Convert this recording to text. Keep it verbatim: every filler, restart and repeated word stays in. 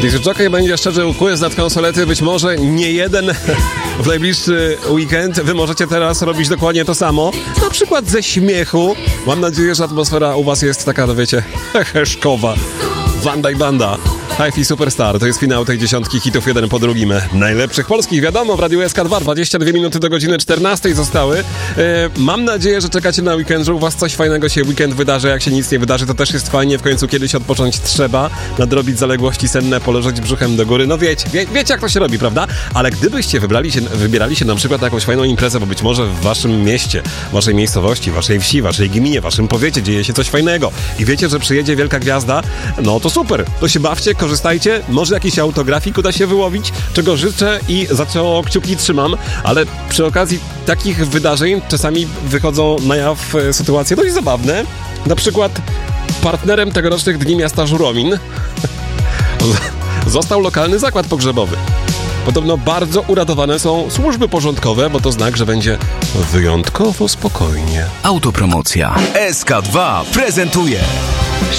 Disc Jockey będzie szczerze quiz nad konsolety, być może nie jeden w najbliższy weekend. Wy możecie teraz robić dokładnie to samo, na przykład ze śmiechu. Mam nadzieję, że atmosfera u was jest taka, no wiecie, heheszkowa. Wanda i banda. Hi-Fi Superstar, to jest finał tej dziesiątki hitów jeden po drugim. Najlepszych polskich, wiadomo, w Radiu S K dwa. dwadzieścia dwie minuty do godziny czternastej zostały. E, mam nadzieję, że czekacie na weekend, że u was coś fajnego się weekend wydarzy. Jak się nic nie wydarzy, to też jest fajnie. W końcu kiedyś odpocząć trzeba, nadrobić zaległości senne, poleżeć brzuchem do góry. No wiecie, wie, wiecie jak to się robi, prawda? Ale gdybyście wybrali się, wybierali się na przykład na jakąś fajną imprezę, bo być może w waszym mieście, waszej miejscowości, waszej wsi, waszej gminie, waszym powiecie dzieje się coś fajnego i wiecie, że przyjedzie wielka gwiazda, no to super. To się bawcie, korzystajcie, może jakiś autografik uda się wyłowić, czego życzę i za co kciuki trzymam, ale przy okazji takich wydarzeń czasami wychodzą na jaw sytuacje dość zabawne. Na przykład partnerem tegorocznych Dni Miasta Żuromin został lokalny zakład pogrzebowy. Podobno bardzo uradowane są służby porządkowe, bo to znak, że będzie wyjątkowo spokojnie. Autopromocja. S K dwa prezentuje